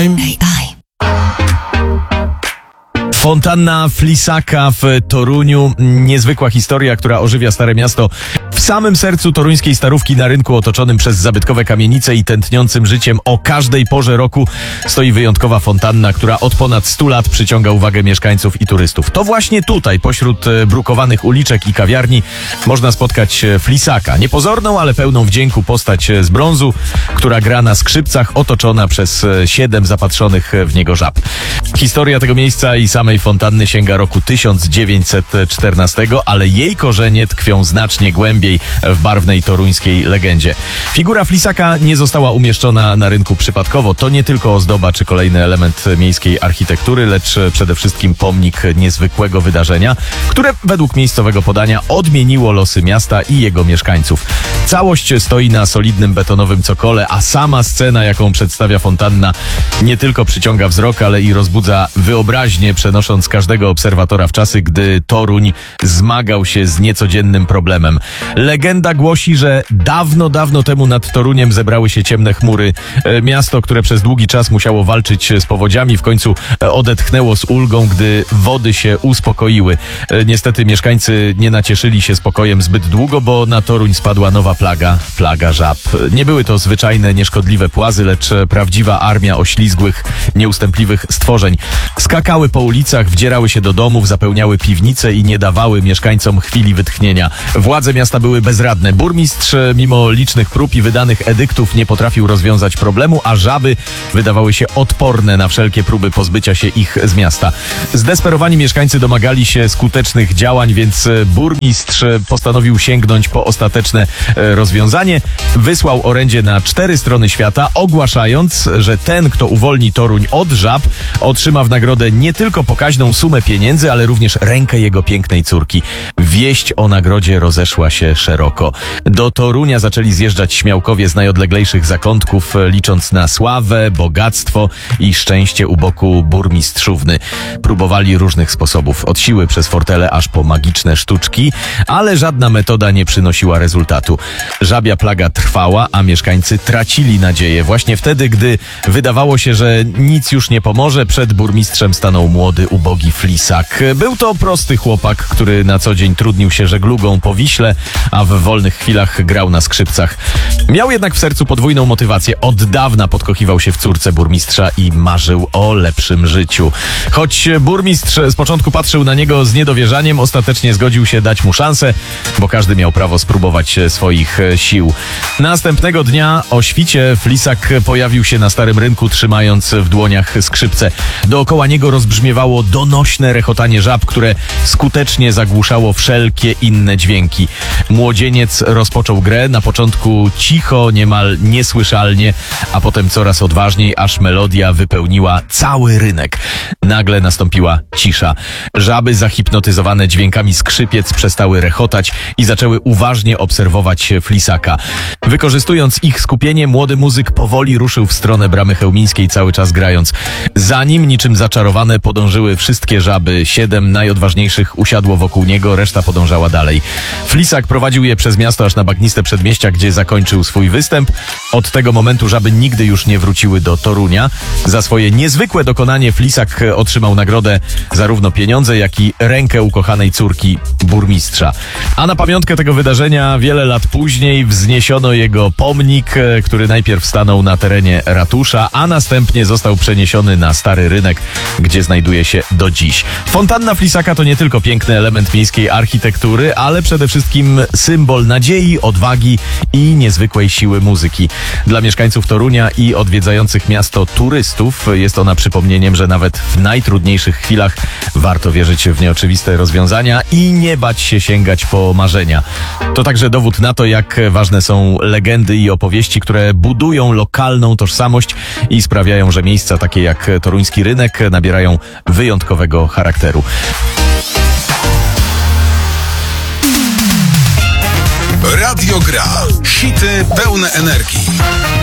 AI. Fontanna Flisaka w Toruniu. Niezwykła historia, która ożywia Stare Miasto. W samym sercu toruńskiej Starówki, na rynku otoczonym przez zabytkowe kamienice i tętniącym życiem o każdej porze roku stoi wyjątkowa fontanna, która od ponad 100 lat przyciąga uwagę mieszkańców i turystów. To właśnie tutaj, pośród brukowanych uliczek i kawiarni, można spotkać Flisaka. Niepozorną, ale pełną wdzięku postać z brązu, która gra na skrzypcach, otoczona przez 7 zapatrzonych w niego żab. Historia tego miejsca i samej fontanny sięga roku 1914, ale jej korzenie tkwią znacznie głębiej w barwnej toruńskiej legendzie. Figura Flisaka nie została umieszczona na rynku przypadkowo. To nie tylko ozdoba czy kolejny element miejskiej architektury, lecz przede wszystkim pomnik niezwykłego wydarzenia, które według miejscowego podania odmieniło losy miasta i jego mieszkańców. Całość stoi na solidnym betonowym cokole, a sama scena, jaką przedstawia fontanna, nie tylko przyciąga wzrok, ale i rozbudza wyobraźnię, przenosząc każdego obserwatora w czasy, gdy Toruń zmagał się z niecodziennym problemem. Legenda głosi, że dawno, dawno temu nad Toruniem zebrały się ciemne chmury. Miasto, które przez długi czas musiało walczyć z powodziami, w końcu odetchnęło z ulgą, gdy wody się uspokoiły. Niestety mieszkańcy nie nacieszyli się spokojem zbyt długo, bo na Toruń spadła nowa plaga żab. Nie były to zwyczajne, nieszkodliwe płazy, lecz prawdziwa armia oślizgłych, nieustępliwych stworzeń. Skakały po ulicach, wdzierały się do domów, zapełniały piwnice i nie dawały mieszkańcom chwili wytchnienia. Władze miasta były bezradne. Burmistrz, mimo licznych prób i wydanych edyktów, nie potrafił rozwiązać problemu, a żaby wydawały się odporne na wszelkie próby pozbycia się ich z miasta. Zdesperowani mieszkańcy domagali się skutecznych działań, więc burmistrz postanowił sięgnąć po ostateczne rozwiązanie. Wysłał orędzie na 4 strony świata, ogłaszając, że ten, kto uwolni Toruń od żab, otrzyma w nagrodę nie tylko pokaźną sumę pieniędzy, ale również rękę jego pięknej córki. Wieść o nagrodzie rozeszła się szeroko. Do Torunia zaczęli zjeżdżać śmiałkowie z najodleglejszych zakątków, licząc na sławę, bogactwo i szczęście u boku burmistrzówny. Próbowali różnych sposobów, od siły przez fortele aż po magiczne sztuczki, ale żadna metoda nie przynosiła rezultatu. Żabia plaga trwała, a mieszkańcy tracili nadzieję. Właśnie wtedy, gdy wydawało się, że nic już nie pomoże, przed burmistrzem stanął młody, ubogi Flisak. Był to prosty chłopak, który na co dzień trudnił się żeglugą po Wiśle, a w wolnych chwilach grał na skrzypcach. Miał jednak w sercu podwójną motywację. Od dawna podkochiwał się w córce burmistrza i marzył o lepszym życiu. Choć burmistrz z początku patrzył na niego z niedowierzaniem, ostatecznie zgodził się dać mu szansę, bo każdy miał prawo spróbować swoich sił. Następnego dnia o świcie Flisak pojawił się na Starym Rynku, trzymając w dłoniach skrzypce. Dookoła niego rozbrzmiewało donośne rechotanie żab, które skutecznie zagłuszało wszelkie inne dźwięki. Młodzieniec rozpoczął grę, na początku cicho, niemal niesłyszalnie, a potem coraz odważniej, aż melodia wypełniła cały rynek. Nagle nastąpiła cisza. Żaby zahipnotyzowane dźwiękami skrzypiec przestały rechotać i zaczęły uważnie obserwować Flisaka. Wykorzystując ich skupienie, młody muzyk powoli ruszył w stronę Bramy Chełmińskiej, cały czas grając. Za nim, niczym zaczarowane, podążyły wszystkie żaby. 7 najodważniejszych usiadło wokół niego, reszta podążała dalej. Flisak prowadził je przez miasto aż na bagniste przedmieścia, gdzie zakończył swój występ. Od tego momentu żaby nigdy już nie wróciły do Torunia. Za swoje niezwykłe dokonanie Flisak otrzymał nagrodę, zarówno pieniądze, jak i rękę ukochanej córki burmistrza. A na pamiątkę tego wydarzenia wiele lat później wzniesiono jego pomnik, który najpierw stanął na terenie ratusza, a następnie został przeniesiony na Stary Rynek, gdzie znajduje się do dziś. Fontanna Flisaka to nie tylko piękny element miejskiej architektury, ale przede wszystkim symbol nadziei, odwagi i niezwykłej siły muzyki. Dla mieszkańców Torunia i odwiedzających miasto turystów jest ona przypomnieniem, że nawet w najtrudniejszych chwilach warto wierzyć w nieoczywiste rozwiązania i nie bać się sięgać po marzenia. To także dowód na to, jak ważne są legendy i opowieści, które budują lokalną tożsamość i sprawiają, że miejsca takie jak toruński rynek nabierają wyjątkowego charakteru. Radio Gra. Hity pełne energii.